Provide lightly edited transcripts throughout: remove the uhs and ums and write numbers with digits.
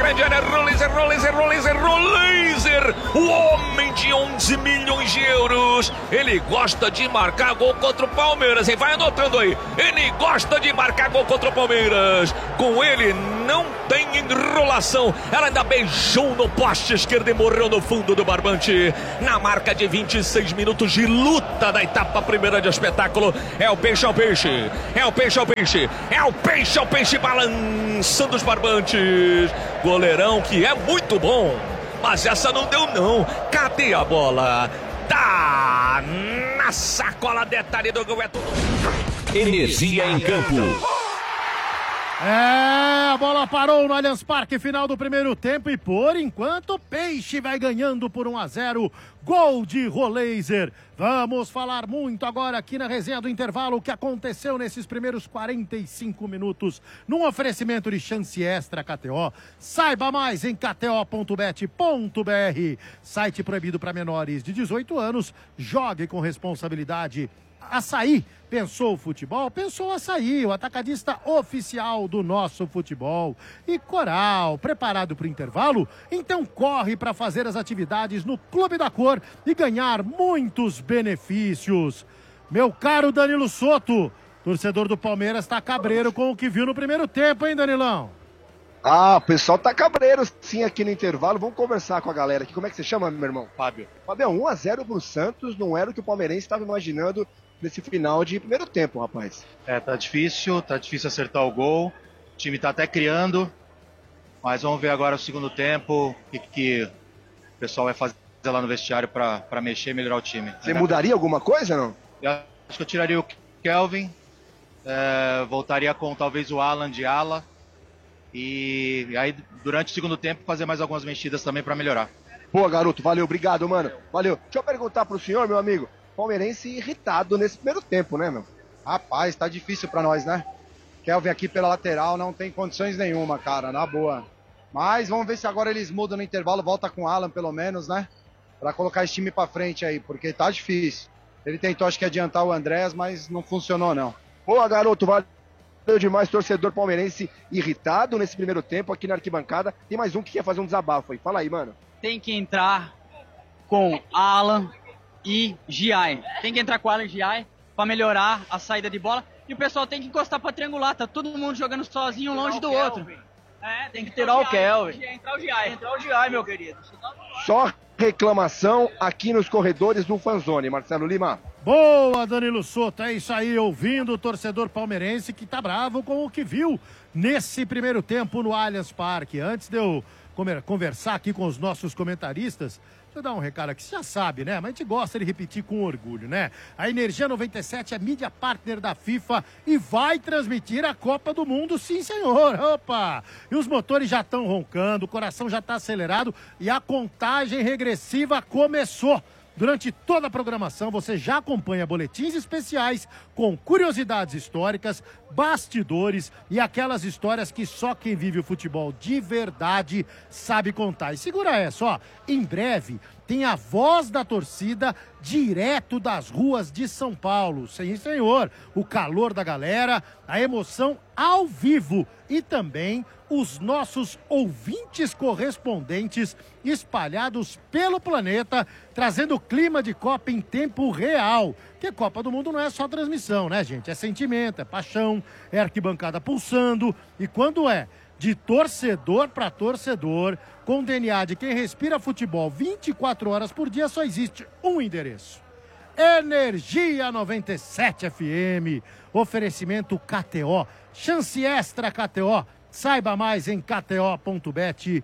grande área, Roleiser, o homem de 11 milhões de euros. Ele gosta de marcar gol contra o Palmeiras, hein? Vai anotando aí. Ele gosta de marcar gol contra o Palmeiras. Com ele não tem enrolação. Ela ainda beijou no poste esquerdo e morreu no fundo do barbante. Na marca de 26 minutos de luta da etapa primeira de espetáculo. É o peixe ao peixe. É o peixe ao peixe. É o peixe ao peixe balançando os barbantes. Goleirão que é muito bom. Mas essa não deu não. Cadê a bola? Tá na sacola, detalhe do gol. É tudo. Energia em campo. A bola parou no Allianz Parque, final do primeiro tempo e por enquanto o Peixe vai ganhando por 1-0, gol de Roleiser. Vamos falar muito agora aqui na resenha do intervalo o que aconteceu nesses primeiros 45 minutos num oferecimento de chance extra KTO. Saiba mais em kto.bet.br. Site proibido para menores de 18 anos, jogue com responsabilidade. Açaí, pensou futebol? Pensou Açaí, o atacadista oficial do nosso futebol. E Coral, preparado para o intervalo? Então corre para fazer as atividades no Clube da Cor e ganhar muitos benefícios. Meu caro Danilo Soto, torcedor do Palmeiras está cabreiro com o que viu no primeiro tempo, hein, Danilão? Ah, o pessoal tá cabreiro sim aqui no intervalo. Vamos conversar com a galera aqui. Como é que você chama, meu irmão? Fábio. Fábio, 1-0 pro Santos, não era o que o palmeirense estava imaginando nesse final de primeiro tempo, rapaz. Tá difícil acertar o gol. O time tá até criando, mas vamos ver agora o segundo tempo, o que o pessoal vai fazer lá no vestiário para mexer e melhorar o time. Você mudaria alguma coisa, não? Eu acho que eu tiraria o Kelvin, voltaria com talvez o Alan de ala, e aí durante o segundo tempo fazer mais algumas mexidas também para melhorar. Boa, garoto, valeu, obrigado, mano. Valeu. Deixa eu perguntar pro senhor, meu amigo, palmeirense irritado nesse primeiro tempo, né, meu? Rapaz, tá difícil pra nós, né? Kelvin aqui pela lateral, não tem condições nenhuma, cara, na boa. Mas vamos ver se agora eles mudam no intervalo, volta com o Alan pelo menos, né? Pra colocar esse time pra frente aí, porque tá difícil. Ele tentou, acho que, adiantar o Andrés, mas não funcionou, não. Boa, garoto, valeu demais, torcedor palmeirense irritado nesse primeiro tempo aqui na arquibancada. Tem mais um que quer fazer um desabafo aí, fala aí, mano. Tem que entrar com Alan e Giai. Tem que entrar com Alan e Giai pra melhorar a saída de bola. E o pessoal tem que encostar pra triangular. Tá todo mundo jogando sozinho, longe do outro. Tem que tirar o Kelvin. Entrar o Giai, meu querido. Só reclamação aqui nos corredores do Fanzone, Marcelo Lima. Boa, Danilo Soto, é isso aí, ouvindo o torcedor palmeirense que tá bravo com o que viu nesse primeiro tempo no Allianz Parque. Antes de eu conversar aqui com os nossos comentaristas, deixa eu dar um recado aqui, você já sabe, né? Mas a gente gosta de repetir com orgulho, né? A Energia 97 é mídia partner da FIFA e vai transmitir a Copa do Mundo, sim, senhor. Opa! E os motores já estão roncando, o coração já está acelerado e a contagem regressiva começou. Durante toda a programação, você já acompanha boletins especiais com curiosidades históricas, bastidores e aquelas histórias que só quem vive o futebol de verdade sabe contar. E segura essa, ó, em breve tem a voz da torcida direto das ruas de São Paulo. Sim, senhor, o calor da galera, a emoção ao vivo e também os nossos ouvintes correspondentes espalhados pelo planeta, trazendo o clima de Copa em tempo real. Porque Copa do Mundo não é só transmissão, né, gente? É sentimento, é paixão, é arquibancada pulsando. E quando é de torcedor para torcedor, com DNA de quem respira futebol 24 horas por dia, só existe um endereço. Energia 97 FM. Oferecimento KTO. Chance extra KTO. Saiba mais em kto.bet.br.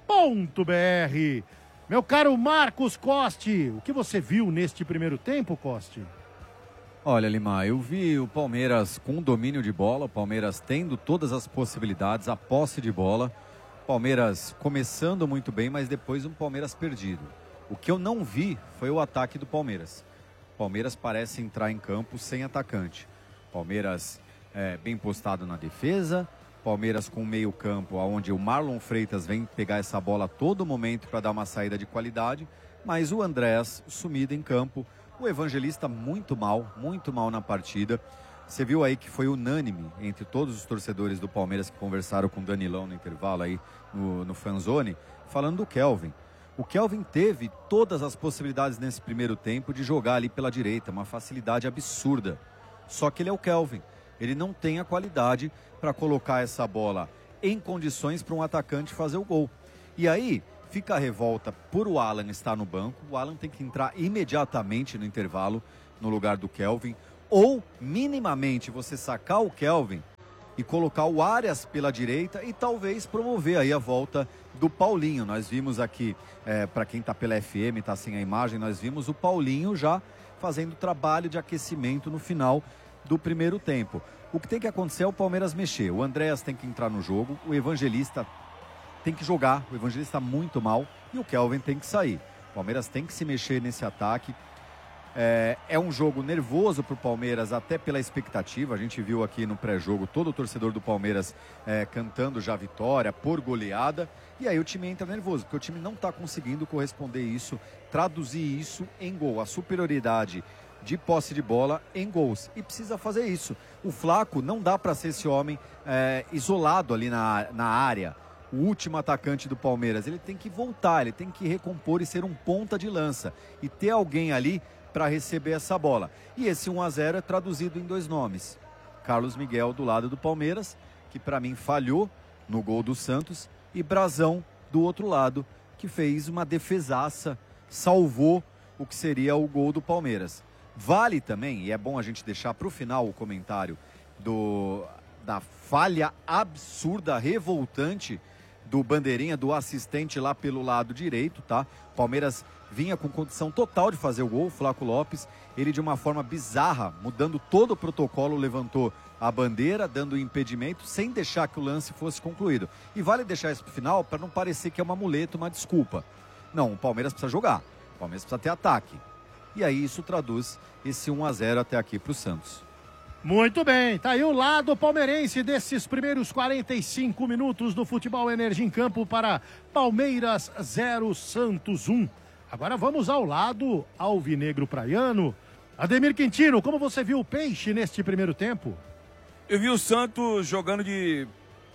Meu caro Marcos Costi, o que você viu neste primeiro tempo, Costi? Olha, Lima, eu vi o Palmeiras com domínio de bola, o Palmeiras tendo todas as possibilidades, a posse de bola. Palmeiras começando muito bem, mas depois um Palmeiras perdido. O que eu não vi foi o ataque do Palmeiras. O Palmeiras parece entrar em campo sem atacante. Palmeiras bem postado na defesa, Palmeiras com meio campo, onde o Marlon Freitas vem pegar essa bola a todo momento para dar uma saída de qualidade, mas o Andrés sumido em campo, o Evangelista muito mal na partida. Você viu aí que foi unânime entre todos os torcedores do Palmeiras que conversaram com o Danilão no intervalo aí no Fanzone, falando do Kelvin. O Kelvin teve todas as possibilidades nesse primeiro tempo de jogar ali pela direita, uma facilidade absurda. Só que ele é o Kelvin. Ele não tem a qualidade para colocar essa bola em condições para um atacante fazer o gol. E aí fica a revolta por o Alan estar no banco. O Alan tem que entrar imediatamente no intervalo no lugar do Kelvin. Ou minimamente você sacar o Kelvin e colocar o Arias pela direita e talvez promover aí a volta do Paulinho. Nós vimos aqui, para quem está pela FM, está sem a imagem, nós vimos o Paulinho já fazendo trabalho de aquecimento no final do primeiro tempo. O que tem que acontecer é o Palmeiras mexer. O Andréas tem que entrar no jogo, o Evangelista tem que jogar, o Evangelista está muito mal e o Kelvin tem que sair. O Palmeiras tem que se mexer nesse ataque. É um jogo nervoso para o Palmeiras, até pela expectativa. A gente viu aqui no pré-jogo todo o torcedor do Palmeiras cantando já vitória por goleada. E aí o time entra nervoso, porque o time não está conseguindo corresponder isso, traduzir isso em gol. A superioridade de posse de bola em gols. E precisa fazer isso. O Flaco não dá para ser esse homem isolado ali na área. O último atacante do Palmeiras. Ele tem que voltar, ele tem que recompor e ser um ponta de lança. E ter alguém ali para receber essa bola. E esse 1-0 é traduzido em 2 nomes. Carlos Miguel do lado do Palmeiras, que para mim falhou no gol do Santos, e Brazão do outro lado, que fez uma defesaça, salvou o que seria o gol do Palmeiras. Vale também, e é bom a gente deixar para o final o comentário da falha absurda, revoltante do bandeirinha, do assistente lá pelo lado direito, tá? Palmeiras vinha com condição total de fazer o gol, o Flaco Lopes, ele de uma forma bizarra, mudando todo o protocolo, levantou a bandeira, dando impedimento, sem deixar que o lance fosse concluído. E vale deixar isso pro final, para não parecer que é uma muleta, uma desculpa. Não, o Palmeiras precisa jogar, o Palmeiras precisa ter ataque. E aí isso traduz esse 1-0 até aqui pro Santos. Muito bem, tá aí o lado palmeirense desses primeiros 45 minutos do Futebol Energia em Campo para Palmeiras 0, Santos 1. Agora vamos ao lado alvinegro praiano. Ademir Quintino, como você viu o Peixe neste primeiro tempo? Eu vi o Santos jogando de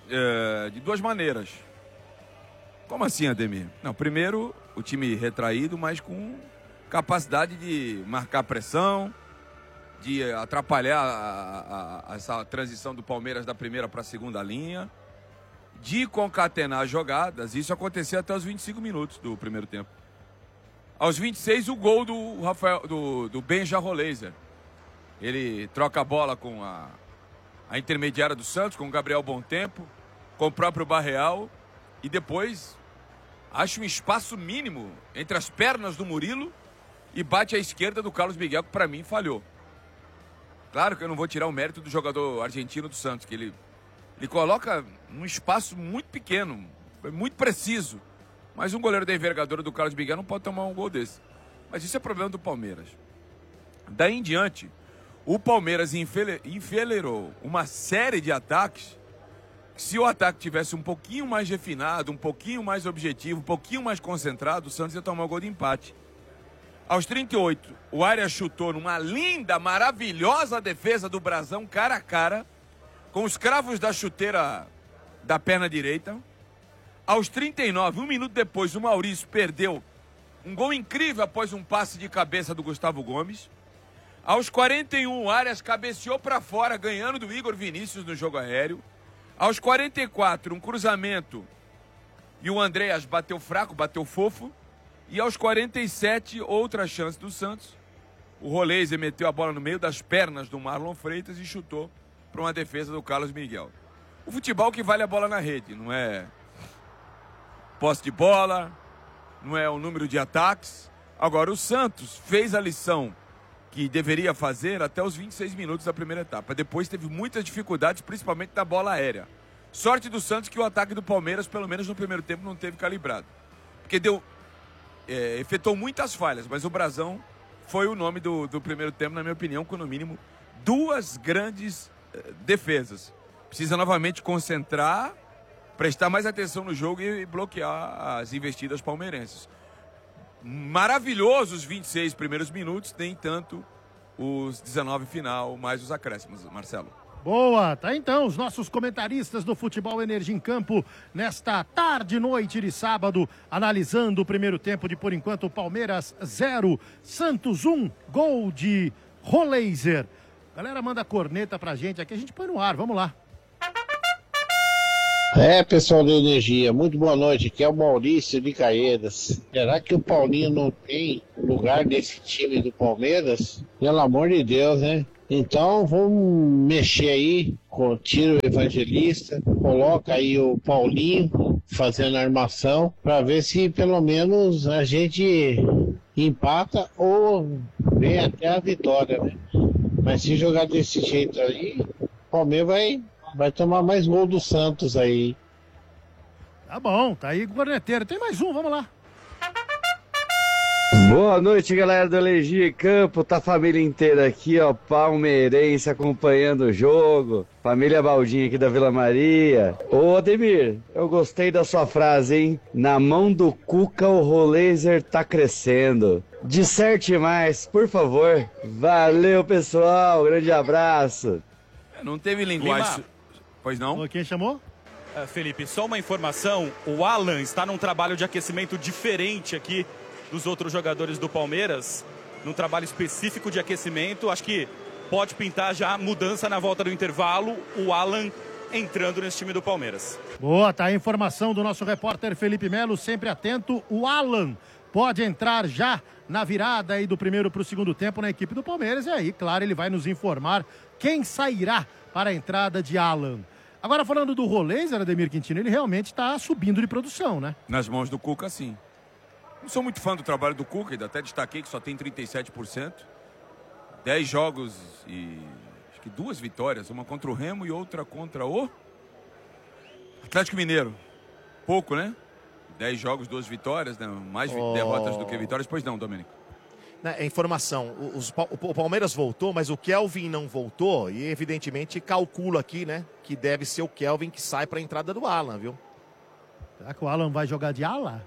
2 maneiras. Como assim, Ademir? Não, primeiro, o time retraído, mas com capacidade de marcar pressão, de atrapalhar essa transição do Palmeiras da primeira para a segunda linha, de concatenar jogadas. Isso acontecia até os 25 minutos do primeiro tempo. Aos 26, o gol do Benja Roleiser. Ele troca a bola com a intermediária do Santos, com o Gabriel Bontempo, com o próprio Barreal, e depois acha um espaço mínimo entre as pernas do Murilo e bate à esquerda do Carlos Miguel, que para mim falhou. Claro que eu não vou tirar o mérito do jogador argentino do Santos, que ele coloca um espaço muito pequeno, muito preciso. Mas um goleiro da envergadura do Carlos Miguel não pode tomar um gol desse. Mas isso é problema do Palmeiras. Daí em diante, o Palmeiras enfileirou uma série de ataques. Se o ataque tivesse um pouquinho mais refinado, um pouquinho mais objetivo, um pouquinho mais concentrado, o Santos ia tomar um gol de empate. Aos 38, o Arias chutou numa linda, maravilhosa defesa do Brazão, cara a cara, com os cravos da chuteira da perna direita. Aos 39, 1 minuto depois, o Maurício perdeu um gol incrível após um passe de cabeça do Gustavo Gomes. Aos 41, o Arias cabeceou para fora, ganhando do Igor Vinícius no jogo aéreo. Aos 44, um cruzamento e o Andréas bateu fraco, bateu fofo. E aos 47, outra chance do Santos. O Roleiser meteu a bola no meio das pernas do Marlon Freitas e chutou para uma defesa do Carlos Miguel. O futebol que vale a bola na rede, não é posse de bola, não é o número de ataques. Agora, o Santos fez a lição que deveria fazer até os 26 minutos da primeira etapa. Depois teve muitas dificuldades, principalmente na bola aérea. Sorte do Santos que o ataque do Palmeiras, pelo menos no primeiro tempo, não teve calibrado. Porque efetuou muitas falhas, mas o Brazão foi o nome do primeiro tempo, na minha opinião, com no mínimo 2 grandes defesas. Precisa novamente concentrar, prestar mais atenção no jogo e bloquear as investidas palmeirenses. Maravilhosos 26 primeiros minutos, nem tanto os 19 final, mais os acréscimos, Marcelo. Boa, tá então, os nossos comentaristas do Futebol Energia em Campo, nesta tarde e noite de sábado, analisando o primeiro tempo de, por enquanto, Palmeiras 0, Santos 1, gol de Roleiser. Galera, manda corneta pra gente aqui, a gente põe no ar, vamos lá. Pessoal da Energia, muito boa noite, aqui é o Maurício de Caedas. Será que o Paulinho não tem lugar nesse time do Palmeiras? Pelo amor de Deus, né? Então vamos mexer aí, tira o Evangelista, coloca aí o Paulinho fazendo a armação, para ver se pelo menos a gente empata ou vem até a vitória, né? Mas se jogar desse jeito aí, o Palmeiras vai tomar mais gol do Santos aí. Tá bom, tá aí o corneteiro. Tem mais um, vamos lá. Boa noite, galera do Energia em Campo. Tá a família inteira aqui, ó, palmeirense acompanhando o jogo. Família Baldinha aqui da Vila Maria. Ô, Ademir, eu gostei da sua frase, hein? Na mão do Cuca o Roleiser tá crescendo. Disserte mais, por favor. Valeu, pessoal. Grande abraço. Não teve linguagem. Pois não? Quem chamou? Felipe, só uma informação. O Alan está num trabalho de aquecimento diferente aqui dos outros jogadores do Palmeiras. Num trabalho específico de aquecimento. Acho que pode pintar já mudança na volta do intervalo. O Alan entrando nesse time do Palmeiras. Boa, tá a informação do nosso repórter Felipe Melo, sempre atento. O Alan pode entrar já na virada aí do primeiro para o segundo tempo na equipe do Palmeiras. E aí, claro, ele vai nos informar quem sairá para a entrada de Alan. Agora, falando do Roleiser, Ademir Quintino, ele realmente está subindo de produção, né? Nas mãos do Cuca, sim. Não sou muito fã do trabalho do Cuca, ainda até destaquei que só tem 37%. 10 jogos e acho que 2 vitórias, uma contra o Remo e outra contra o Atlético Mineiro. Pouco, né? 10 jogos, 2 vitórias, né? Mais derrotas do que vitórias. Pois não, Domênico. É informação, o Palmeiras voltou, mas o Kelvin não voltou e evidentemente calcula aqui, né, que deve ser o Kelvin que sai para a entrada do Alan, viu? Será que o Alan vai jogar de ala?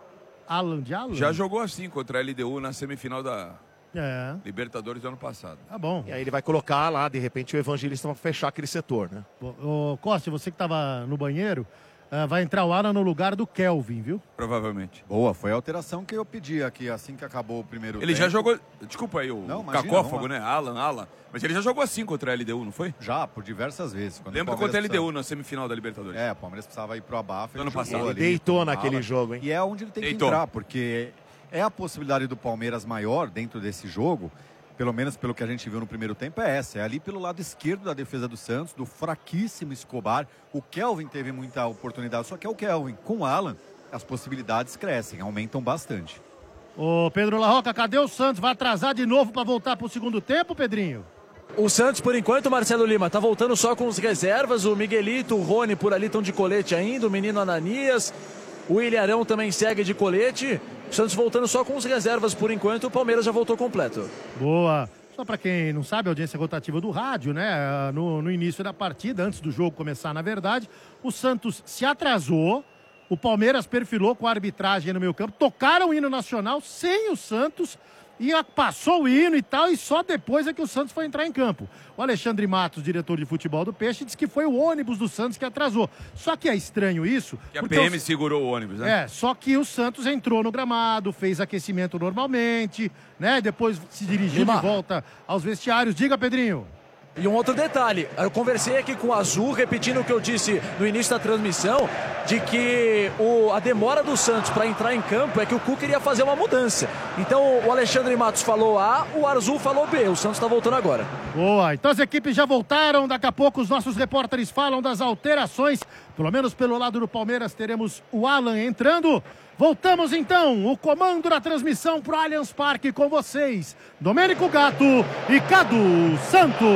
Alan de ala? Já jogou assim contra a LDU na semifinal da Libertadores do ano passado. Tá bom. E aí ele vai colocar lá, de repente, o Evangelista para fechar aquele setor, né? Ô, Costa, você que estava no banheiro, vai entrar o Alan no lugar do Kelvin, viu? Provavelmente. Boa, foi a alteração que eu pedi aqui assim que acabou o primeiro tempo. Ele já jogou, desculpa aí, cacófago, né? Alan. Mas ele já jogou assim contra a LDU, não foi? Já, por diversas vezes. Lembra contra a LDU na semifinal da Libertadores? O Palmeiras precisava ir pro abafo. Ano passado. Ele deitou naquele jogo, hein? E é onde ele tem que entrar, porque é a possibilidade do Palmeiras maior dentro desse jogo, pelo menos pelo que a gente viu no primeiro tempo, é essa. É ali pelo lado esquerdo da defesa do Santos, do fraquíssimo Escobar. O Kelvin teve muita oportunidade, só que é o Kelvin. Com o Alan, as possibilidades crescem, aumentam bastante. Ô, Pedro Larroca, cadê o Santos? Vai atrasar de novo para voltar pro segundo tempo, Pedrinho? O Santos, por enquanto, Marcelo Lima, tá voltando só com os reservas. O Miguelito, o Rony por ali estão de colete ainda. O menino Ananias, o Ilharão também segue de colete. O Santos voltando só com os reservas por enquanto. O Palmeiras já voltou completo. Boa. Só para quem não sabe, a audiência rotativa do rádio, né? No início da partida, antes do jogo começar, na verdade, o Santos se atrasou. O Palmeiras perfilou com a arbitragem no meio campo. Tocaram o hino nacional sem o Santos. E passou o hino e tal, e só depois é que o Santos foi entrar em campo. O Alexandre Matos, diretor de futebol do Peixe, disse que foi o ônibus do Santos que atrasou. Só que é estranho isso. Que a PM segurou o ônibus, né? Só que o Santos entrou no gramado, fez aquecimento normalmente, né? Depois se dirigiu de volta aos vestiários. Diga, Pedrinho. E um outro detalhe, eu conversei aqui com o Azul, repetindo o que eu disse no início da transmissão, de que a demora do Santos para entrar em campo é que o Cuca queria fazer uma mudança. Então o Alexandre Matos falou A, o Azul falou B, o Santos está voltando agora. Boa, então as equipes já voltaram, daqui a pouco os nossos repórteres falam das alterações, pelo menos pelo lado do Palmeiras teremos o Alan entrando. Voltamos então, o comando da transmissão pro Allianz Parque com vocês, Domênico Gatto e Cadu Santos.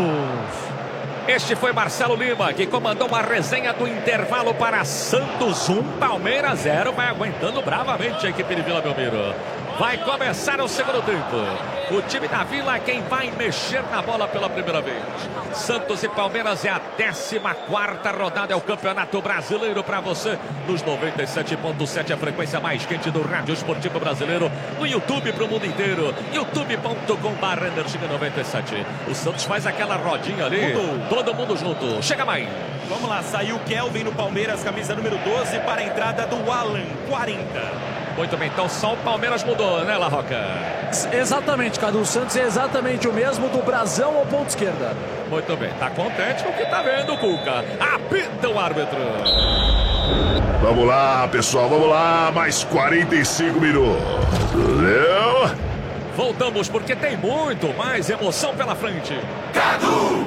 Este foi Marcelo Lima, que comandou uma resenha do intervalo para Santos 1, Palmeiras 0, vai aguentando bravamente a equipe de Vila Belmiro. Vai começar o segundo tempo. O time da Vila é quem vai mexer na bola pela primeira vez. Santos e Palmeiras é a 14ª rodada, é o Campeonato Brasileiro para você. Nos 97.7, a frequência mais quente do rádio esportivo brasileiro. No YouTube para o mundo inteiro. youtube.com/energia97. O Santos faz aquela rodinha ali. Todo mundo junto. Chega mais. Vamos lá, saiu o Kelvin no Palmeiras, camisa número 12, para a entrada do Alan, 40. Muito bem, então só o Palmeiras mudou, né, La Roca? Exatamente, Cadu. O Santos é exatamente o mesmo do brasão ao ponto esquerda. Muito bem, tá contente com o que tá vendo, Cuca. Apita o árbitro. Vamos lá, pessoal, vamos lá. Mais 45 minutos. Entendeu? Voltamos porque tem muito mais emoção pela frente. Cadu,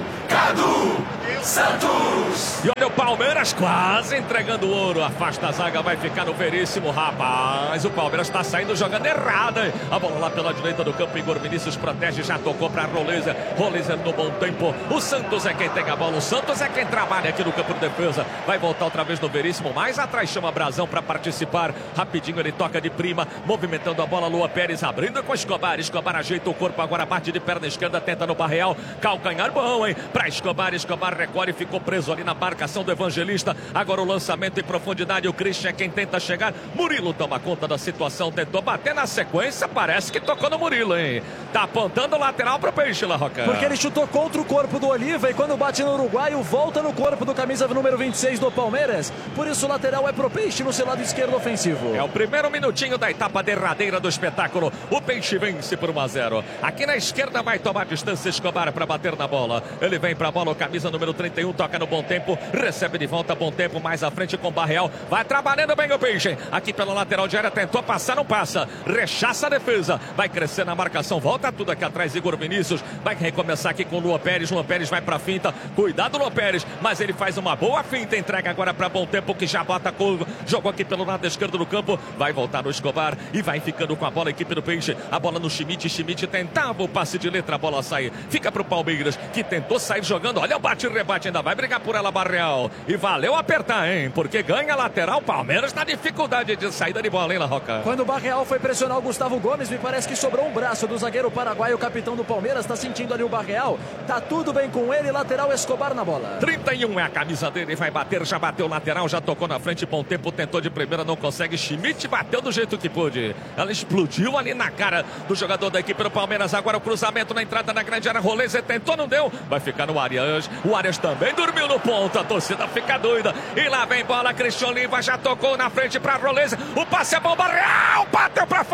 Santos. E olha o Palmeiras quase entregando o ouro. Afasta a zaga, vai ficar no Veríssimo. Rapaz, o Palmeiras está saindo jogando errado, hein? A bola lá pela direita do campo. Igor Vinícius protege, já tocou para Rolezer. Rolezer no bom tempo. O Santos é quem tem a bola. O Santos é quem trabalha aqui no campo de defesa. Vai voltar outra vez no Veríssimo. Mais atrás chama Brazão para participar. Rapidinho ele toca de prima. Movimentando a bola. Lua Pérez abrindo com Escobar. Escobar ajeita o corpo. Agora bate de perna esquerda. Tenta no Barreal. Calcanhar bom, hein? Para Escobar. Escobar recolhe e ficou preso ali na marcação do Evangelista. Agora o lançamento em profundidade. O Christian é quem tenta chegar. Murilo toma conta da situação. Tentou bater na sequência. Parece que tocou no Murilo, hein? Tá apontando o lateral pro Peixe, La Roca. Porque ele chutou contra o corpo do Oliva e quando bate no uruguaio, volta no corpo do camisa número 26 do Palmeiras. Por isso o lateral é pro Peixe no seu lado esquerdo ofensivo. É o primeiro minutinho da etapa derradeira do espetáculo. O Peixe vence por 1-0. Aqui na esquerda vai tomar distância Escobar para bater na bola. Ele vem pra bola, o camisa número 31, toca no bom tempo, recebe de volta, bom tempo, mais à frente com o Barreal. Vai trabalhando bem o Peixe. Aqui pela lateral de área, tentou passar, não passa. Rechaça a defesa. Vai crescer na marcação, volta tudo aqui atrás, Igor Vinícius. Vai recomeçar aqui com o Lua Pérez. Lua Pérez vai pra finta. Cuidado, Lua Pérez. Mas ele faz uma boa finta. Entrega agora pra bom tempo, que já bota curva. Jogou aqui pelo lado esquerdo do campo. Vai voltar no Escobar e vai ficando com a bola a equipe do Peixe. A bola no Schmidt. Schmidt tentava o passe de letra. A bola sai. Fica pro Palmeiras, que tentou sair jogando. Olha o bate e rebate. Ainda vai brigar por ela, Barreal. E valeu apertar, hein? Porque ganha lateral. Palmeiras na dificuldade de saída de bola, hein, La Roca? Quando o Barreal foi pressionar o Gustavo Gomes, me parece que sobrou um braço do zagueiro paraguaio, o capitão do Palmeiras. Tá sentindo ali o Barreal. Tá tudo bem com ele. Lateral Escobar na bola. 31 é a camisa dele. Vai bater, já bateu lateral, já tocou na frente. Bom tempo, tentou de primeira, não consegue. Schmidt bateu do jeito que pôde. Ela explodiu ali na cara do jogador da equipe do Palmeiras. Agora o cruzamento na entrada da grande área. Rolezer tentou, não deu. Vai ficar no Arias. O Arias também dormiu no ponto. A torcida fica doida. E lá vem bola. Cristian Oliva já tocou na frente para Rolezer. O passe é bom. Barreal bateu para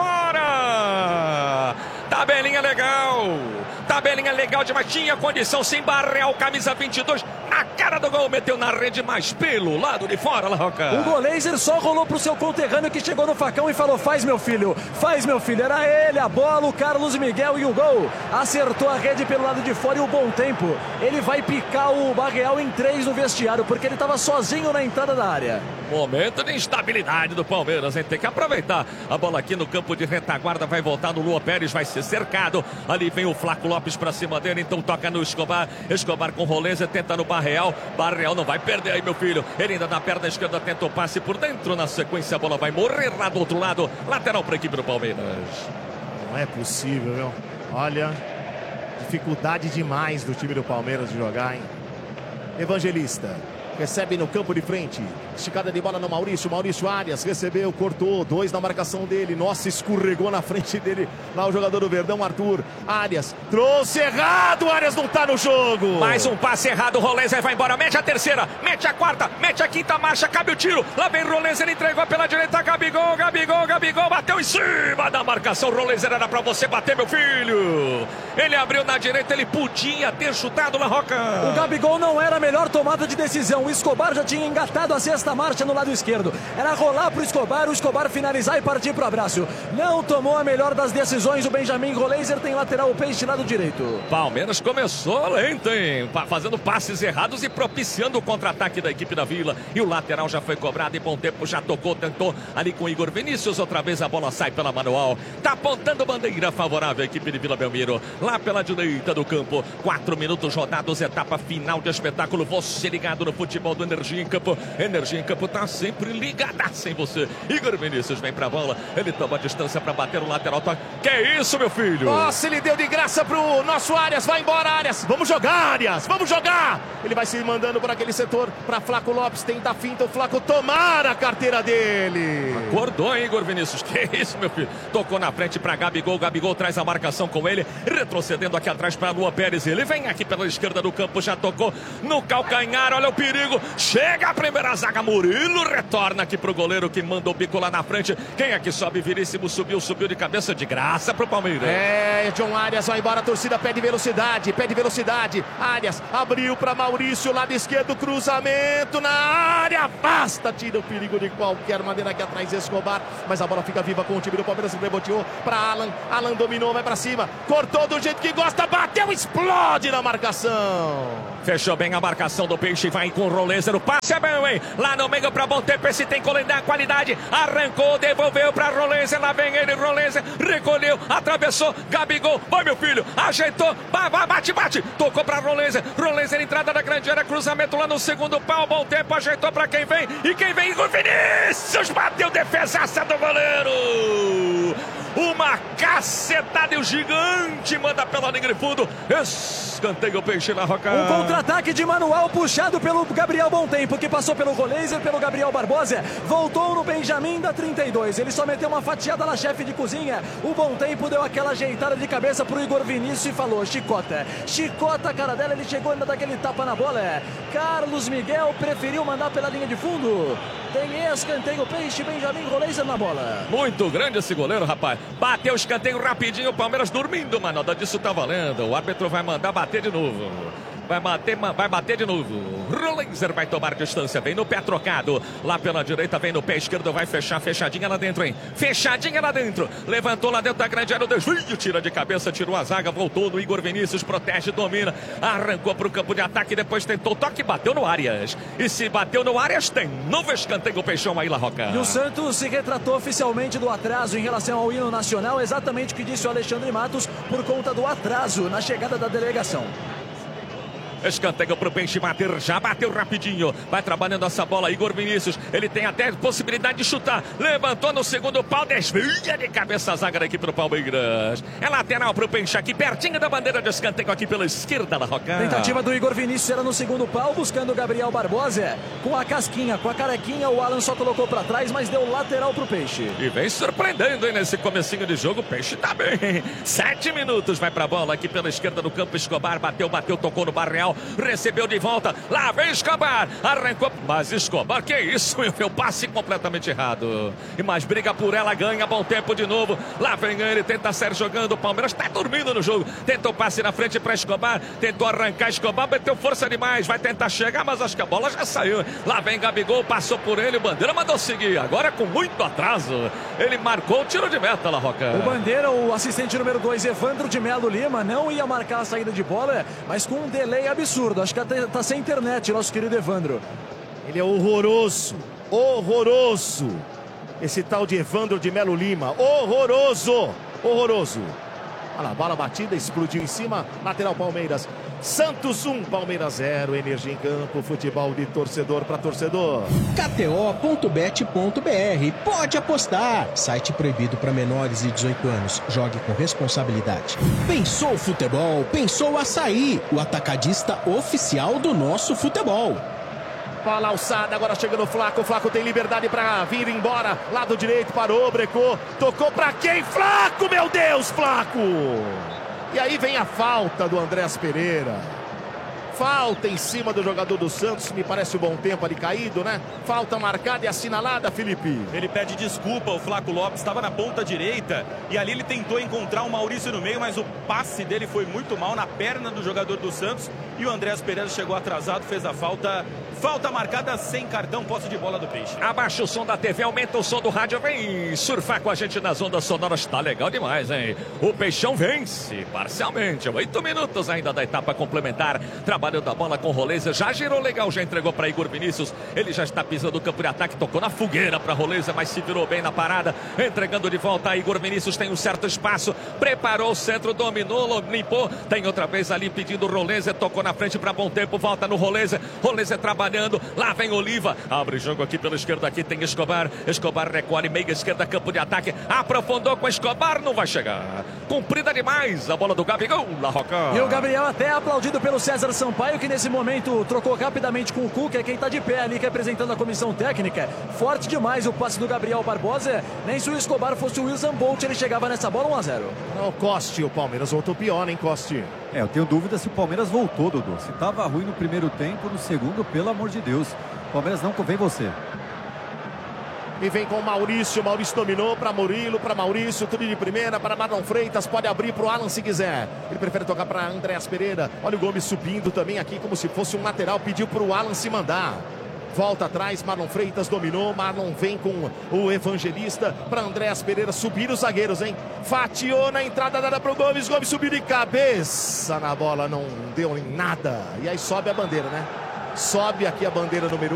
fora. Tabelinha legal. Tabelinha legal demais. Tinha condição sim. Barreal, camisa 22. Na cara do gol. Meteu na rede, mais pelo lado de fora, La Roca. O goleizer só rolou pro seu conterrâneo, que chegou no facão e falou: faz, meu filho. Faz, meu filho. Era ele, a bola, o Carlos Miguel e o gol. Acertou a rede pelo lado de fora e o bom tempo. Ele vai picar o Barreal em 3 no vestiário, porque ele estava sozinho na entrada da área. Momento de instabilidade do Palmeiras, hein? Tem que aproveitar. A bola aqui no campo de retaguarda vai voltar no Lua Pérez, vai ser cercado. Ali vem o Flaco Lopes pra cima dele, então toca no Escobar. Escobar com Rolezer, tenta no Barreal. Barreal não vai perder aí, meu filho. Ele ainda na perna esquerda tenta o passe por dentro. Na sequência a bola vai morrer lá do outro lado. Lateral pra equipe do Palmeiras. Não é possível, viu? Olha, dificuldade demais do time do Palmeiras de jogar, hein? Evangelista. Recebe no campo de frente. Esticada de bola no Maurício. Maurício Arias recebeu, cortou. 2 na marcação dele. Nossa, escorregou na frente dele. Lá o jogador do Verdão, Arthur. Arias trouxe errado. Arias não tá no jogo. Mais um passe errado. Rolezer vai embora. Mete a terceira. Mete a quarta. Mete a quinta marcha. Cabe o tiro. Lá vem Rolezer. Ele entregou pela direita. Gabigol. Gabigol. Gabigol. Bateu em cima da marcação. Rolezer era pra você bater, meu filho. Ele abriu na direita. Ele podia ter chutado, La Roca. O Gabigol não era a melhor tomada de decisão. O Escobar já tinha engatado a sexta marcha no lado esquerdo. Era rolar pro Escobar, o Escobar finalizar e partir pro abraço. Não tomou a melhor das decisões. O Benjamin. Rolezer tem lateral, o Peixe lado direito. Palmeiras começou lento, hein? Fazendo passes errados e propiciando o contra-ataque da equipe da Vila. E o lateral já foi cobrado e bom tempo, já tocou, tentou ali com Igor Vinícius. Outra vez a bola sai pela manual. Tá apontando bandeira favorável a equipe de Vila Belmiro. lá pela direita do campo. 4 minutos rodados, etapa final de espetáculo. Você ligado no futebol do Energia em Campo. Energia em Campo tá sempre ligada sem você. Igor Vinícius vem pra bola. Ele toma a distância pra bater o lateral. Que isso, meu filho? Nossa, ele deu de graça pro nosso Arias. Vai embora, Arias. Vamos jogar, Arias. Vamos jogar. Ele vai se mandando por aquele setor pra Flaco Lopes. Tenta a finta. O Flaco tomar a carteira dele. Acordou, hein, Igor Vinícius? Que isso, meu filho? Tocou na frente pra Gabigol. Gabigol traz a marcação com ele. Retrocedendo aqui atrás pra Luan Pérez. Ele vem aqui pela esquerda do campo. Já tocou no calcanhar. Olha o perigo. Chega a primeira zaga. Murilo retorna aqui pro goleiro que manda o bico lá na frente. Quem é que sobe? Veríssimo subiu de cabeça de graça pro Palmeiras. John Arias vai embora. A torcida pede velocidade. Arias abriu pra Maurício. Lado esquerdo. Cruzamento na área. Basta. Tira o perigo de qualquer maneira aqui atrás. Escobar. Mas a bola fica viva com o time do Palmeiras. Reboteou pra Alan. Alan dominou. Vai pra cima. Cortou do jeito que gosta. Bateu. Explode na marcação. Fechou bem a marcação do Peixe. Vai com o Rolenzer. O passe é bom, hein? Lá no meio pra bom tempo. Esse tem qualidade. Arrancou. Devolveu pra Rolenzer. Lá vem ele. Rolenzer. Recolheu. Atravessou. Gabigol. Vai, meu filho. Ajeitou. Bate. Tocou pra Rolenzer. Rolenzer. Entrada da grande área. Cruzamento lá no segundo pau. Bom tempo. Ajeitou pra quem vem. E quem vem? Igor Vinícius. Bateu. Defesaça do goleiro. Uma cacetada e o gigante manda pela linha de fundo. Escanteio o Peixe na Roca. Um contra-ataque de manual puxado pelo Gabriel Bontempo, que passou pelo Rolenzer, pelo Gabriel Barbosa. Voltou no Benjamin da 32. Ele só meteu uma fatiada na chefe de cozinha. O Bontempo deu aquela ajeitada de cabeça pro Igor Vinícius e falou: chicota a cara dela. Ele chegou ainda daquele tapa na bola. Carlos Miguel preferiu mandar pela linha de fundo. Tem escanteio Peixe, Benjamin, Rolenzer na bola. Muito grande esse goleiro, rapaz. Bateu o escanteio rapidinho, o Palmeiras dormindo, mas nada disso tá valendo. O árbitro vai mandar bater de novo. Vai bater de novo. Rolenzer vai tomar distância. Vem no pé trocado. Lá pela direita, vem no pé esquerdo. Vai fechar. Fechadinha lá dentro, hein? Fechadinha lá dentro. Levantou lá dentro da grande área. O desvio. Tira de cabeça. Tirou a zaga. Voltou no Igor Vinícius. Protege, domina. Arrancou pro campo de ataque. Depois tentou toque. Bateu no Arias. E se bateu no Arias, tem novo escanteio. Peixão aí, La Roca. E o Santos se retratou oficialmente do atraso em relação ao hino nacional. Exatamente o que disse o Alexandre Matos por conta do atraso na chegada da delegação. Escanteio pro Peixe bater, já bateu rapidinho. Vai trabalhando essa bola, Igor Vinícius. Ele tem até possibilidade de chutar. Levantou no segundo pau, desvia de cabeça a zaga aqui pro Palmeiras. É lateral pro Peixe aqui, pertinho da bandeira de escanteio aqui pela esquerda da Roca. Tentativa do Igor Vinícius era no segundo pau, buscando o Gabriel Barbosa. Com a casquinha, com a carequinha, o Alan só colocou pra trás, mas deu lateral pro Peixe. E vem surpreendendo, hein, nesse comecinho de jogo. O Peixe tá bem. 7 minutos, vai pra bola aqui pela esquerda do campo. Escobar bateu, tocou no Barreal. Recebeu de volta, lá vem Escobar, arrancou, mas Escobar, que isso, meu passe completamente errado, e mais briga por ela, ganha, bom tempo de novo, lá vem ele, tenta sair jogando, o Palmeiras tá dormindo no jogo, tentou passe na frente para Escobar, tentou arrancar Escobar, meteu força demais, vai tentar chegar, mas acho que a bola já saiu, lá vem Gabigol, passou por ele, o Bandeira mandou seguir, agora com muito atraso, ele marcou o tiro de meta, La Roca. O Bandeira, o assistente número 2, Evandro de Melo Lima, não ia marcar a saída de bola, mas com um delay absurdo. Acho que tá sem internet, nosso querido Evandro. Ele é horroroso. Esse tal de Evandro de Melo Lima. Horroroso. Olha lá, bola batida, explodiu em cima. Lateral Palmeiras. Santos 1, Palmeiras 0. Energia em campo, futebol de torcedor para torcedor. KTO.bet.br. Pode apostar. Site proibido para menores de 18 anos. Jogue com responsabilidade. Pensou futebol? Pensou Açaí, o atacadista oficial do nosso futebol. Bola alçada, agora chega no Flaco. O Flaco tem liberdade para vir embora. Lado direito, parou, brecou. Tocou para quem? Flaco, meu Deus, Flaco! E aí vem a falta do Andrés Pereira. Falta em cima do jogador do Santos. Me parece um bom tempo ali caído, né? Falta marcada e assinalada, Felipe. Ele pede desculpa, o Flaco Lopes estava na ponta direita. E ali ele tentou encontrar o Maurício no meio, mas o passe dele foi muito mal na perna do jogador do Santos. E o Andrés Pereira chegou atrasado, fez a falta. falta marcada sem cartão, posse de bola do Peixe. Abaixa o som da TV, aumenta o som do rádio, vem surfar com a gente nas ondas sonoras, tá legal demais, hein? O Peixão vence parcialmente, 8 minutos ainda da etapa complementar, trabalho da bola com Roleza, já girou legal, já entregou para Igor Vinícius, ele já está pisando o campo de ataque, tocou na fogueira para Roleza, mas se virou bem na parada, entregando de volta a Igor Vinícius, tem um certo espaço, preparou o centro, dominou, limpou, tem outra vez ali pedindo Roleza, tocou na frente para bom tempo, volta no Roleza, Roleza trabalhando, lá vem Oliva, abre jogo aqui pela esquerda, aqui tem Escobar, Escobar recolhe, meia esquerda, campo de ataque, aprofundou com Escobar, não vai chegar, cumprida demais, a bola do Gabigol, La Roca. E o Gabriel até aplaudido pelo César Sampaio, que nesse momento trocou rapidamente com o Cuca, é quem está de pé ali, representando a comissão técnica, forte demais o passe do Gabriel Barbosa, nem se o Escobar fosse o Wilson Bolt, ele chegava nessa bola 1-0. Não, Coste, o Palmeiras voltou pior, hein, Coste? Eu tenho dúvida se o Palmeiras voltou, Dodô. Se estava ruim no primeiro tempo, no segundo, pelo amor de Deus. O Palmeiras não convém você. E vem com o Maurício dominou para Murilo, para Maurício, tudo de primeira, para Marlon Freitas, pode abrir para o Alan se quiser. Ele prefere tocar para Andréas Pereira. Olha o Gomes subindo também aqui, como se fosse um lateral, pediu para o Alan se mandar. Volta atrás, Marlon Freitas dominou, Marlon vem com o Evangelista para Andréas Pereira subir os zagueiros, hein? Fatiou na entrada dada para o Gomes, Gomes subiu de cabeça na bola, não deu em nada. E aí sobe a bandeira, né? Sobe aqui a bandeira número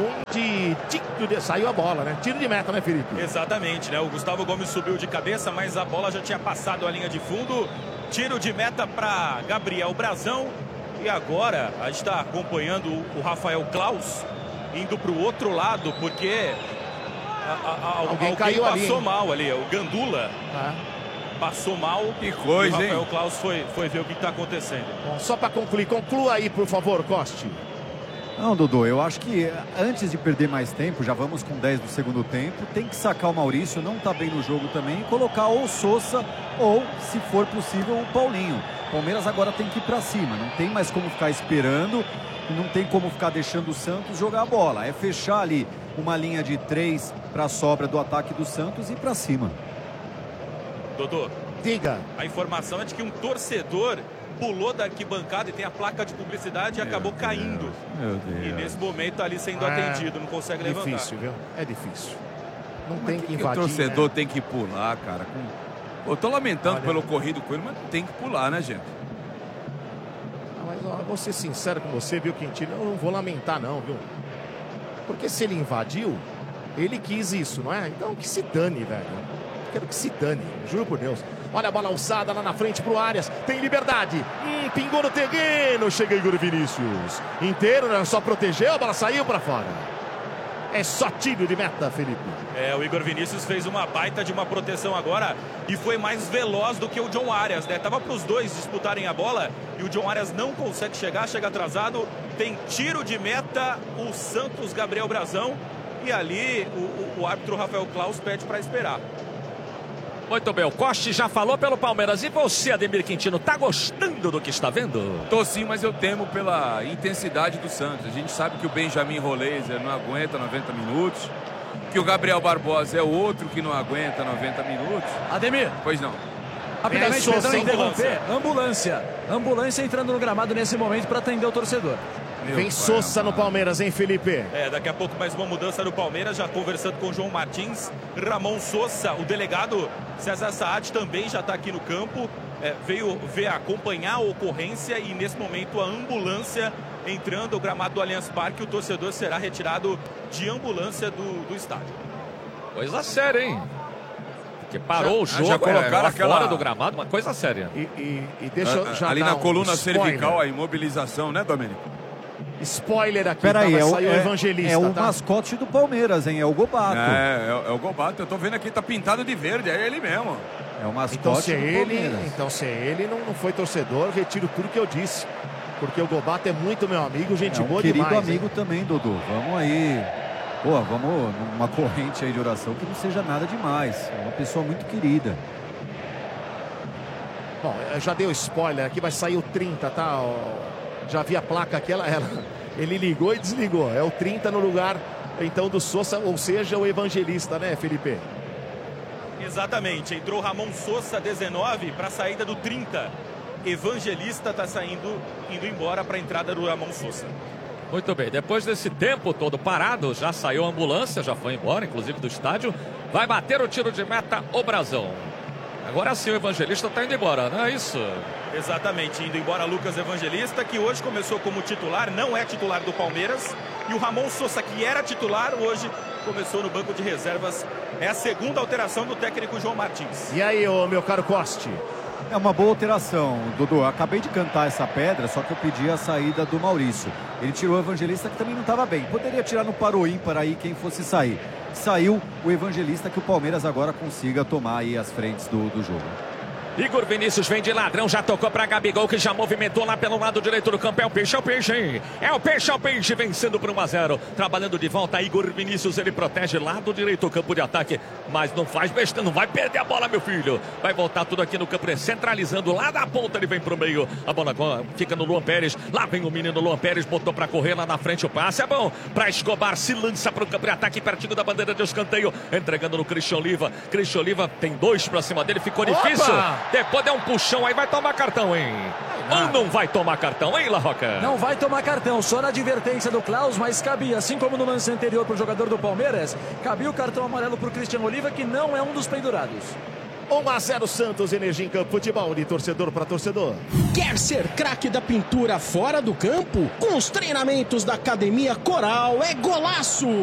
1 saiu a bola, né? Tiro de meta, né, Felipe? Exatamente, né? O Gustavo Gomes subiu de cabeça, mas a bola já tinha passado a linha de fundo. Tiro de meta para Gabriel Brazão. E agora a gente está acompanhando o Rafael Klaus indo para o outro lado, porque alguém caiu passou ali, mal ali, o Gandula passou mal. Que coisa, o Rafael hein? Klaus foi ver o que está acontecendo. Bom, só para concluir, conclua aí, por favor, Coste. Não, Dodô, eu acho que antes de perder mais tempo, já vamos com 10 do segundo tempo, tem que sacar o Maurício, não tá bem no jogo também, e colocar ou o Sousa ou, se for possível, o Paulinho. O Palmeiras agora tem que ir pra cima, não tem mais como ficar esperando, não tem como ficar deixando o Santos jogar a bola. É fechar ali uma linha de 3 para a sobra do ataque do Santos e ir pra cima. Dodô, diga. A informação é de que um torcedor pulou da arquibancada e tem a placa de publicidade e acabou caindo. Meu Deus. E nesse momento tá ali sendo atendido, não consegue levantar. Difícil, viu? É difícil. Não Mas tem que invadir, o torcedor né? tem que pular, cara. Eu tô lamentando pelo ocorrido com ele, mas não tem que pular, né, gente? Mas ó, vou ser sincero com você, viu, Quintino? Eu não vou lamentar, não, viu? Porque se ele invadiu, ele quis isso, não é? Então que se dane, velho. Quero que se dane, juro por Deus. Olha a bola alçada lá na frente pro Arias. Tem liberdade. Pingou no terreno. Chega Igor Vinícius. Inteiro, né? Só protegeu, a bola saiu pra fora. É só tiro de meta, Felipe. O Igor Vinícius fez uma baita de uma proteção agora e foi mais veloz do que o John Arias, né? Tava pros dois disputarem a bola e o John Arias não consegue chegar, chega atrasado. Tem tiro de meta, o Santos Gabriel Brazão. E ali o árbitro Rafael Klaus pede para esperar. Muito bem, o Coste já falou pelo Palmeiras. E você, Ademir Quintino, tá gostando do que está vendo? Tô sim, mas eu temo pela intensidade do Santos. A gente sabe que o Benjamin Roleza não aguenta 90 minutos, que o Gabriel Barbosa é outro que não aguenta 90 minutos. Ademir. Pois não. Rapidamente, perdão interromper. Ambulância entrando no gramado nesse momento para atender o torcedor. Vem Sousa no Palmeiras, hein, Felipe? Daqui a pouco mais uma mudança no Palmeiras, já conversando com o João Martins, Ramon Sousa, o delegado César Saad também já está aqui no campo, veio acompanhar a ocorrência e nesse momento a ambulância entrando ao gramado do Allianz Parque, o torcedor será retirado de ambulância do estádio. Coisa séria, hein? Que parou o jogo, já colocaram aquela fora do gramado, uma coisa séria. E deixa eu já ali dar na coluna spoiler. cervical, a imobilização, né, Domênico? Spoiler aqui, Peraí, vai sair o Evangelista. É o tá? mascote do Palmeiras, hein? É o Gobato. É o Gobato. Eu tô vendo aqui, tá pintado de verde, é ele mesmo. É o mascote Então se é do ele, Palmeiras. não foi torcedor, retiro tudo que eu disse. Porque o Gobato é muito meu amigo, gente É um boa querido demais. amigo também, Dodô. Vamos aí. Pô, vamos numa corrente aí de oração que não seja nada demais. É uma pessoa muito querida. Bom, eu já dei o spoiler aqui, vai sair o 30, tá? Já vi a placa aqui, ele ligou e desligou. É o 30 no lugar, então, do Sousa, ou seja, o Evangelista, né, Felipe? Exatamente, entrou Ramon Sousa, 19, para a saída do 30. Evangelista está indo embora para a entrada do Ramon Sousa. Muito bem, depois desse tempo todo parado, já saiu a ambulância, já foi embora, inclusive do estádio. Vai bater o tiro de meta o Brazão. Agora sim o Evangelista está indo embora, não é isso? Exatamente, indo embora Lucas Evangelista, que hoje começou como titular, não é titular do Palmeiras. E o Ramon Sousa, que era titular, hoje começou no banco de reservas. É a segunda alteração do técnico João Martins. E aí, ô, meu caro Coste? É uma boa alteração, Dudu. Eu acabei de cantar essa pedra, só que eu pedi a saída do Maurício. Ele tirou o Evangelista, que também não estava bem. Poderia tirar no par ou ímpar aí quem fosse sair. Saiu o Evangelista, que o Palmeiras agora consiga tomar aí as frentes do jogo. Igor Vinícius vem de ladrão, já tocou para Gabigol, que já movimentou lá pelo lado direito do campo. É o peixe, hein? É o peixe, vencendo por 1-0. Trabalhando de volta, Igor Vinícius, ele protege lado direito do campo de ataque, mas não faz besteira, não vai perder a bola, meu filho. Vai voltar tudo aqui no campo, centralizando lá da ponta, ele vem pro meio. A bola fica no Luan Pérez, lá vem o menino Luan Pérez, botou para correr lá na frente, o passe é bom para Escobar, se lança pro campo de ataque, pertinho da bandeira de escanteio, entregando no Christian Oliva. Christian Oliva tem 2 para cima dele, ficou difícil. Depois der um puxão aí, vai tomar cartão, hein? Ou não vai tomar cartão, hein, La Roca? Não vai tomar cartão, só na advertência do Klaus, mas cabia, assim como no lance anterior para o jogador do Palmeiras, cabia o cartão amarelo para o Christian Oliva, que não é um dos pendurados. 1-0 Santos, Energia em Campo, futebol de torcedor para torcedor. Quer ser craque da pintura fora do campo? Com os treinamentos da Academia Coral é golaço!